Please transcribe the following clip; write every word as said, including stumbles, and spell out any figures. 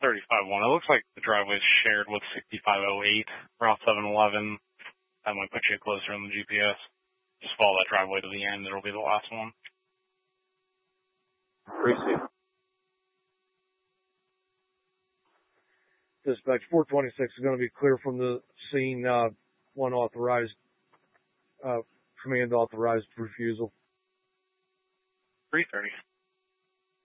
thirty-five one. It looks like the driveway is shared with sixty-five oh eight, Route seven eleven. That might put you closer on the G P S. Just follow that driveway to the end. It'll be the last one. Appreciate it. Dispatch four twenty-six is going to be clear from the scene. Uh, one authorized, uh, command authorized refusal. three thirty.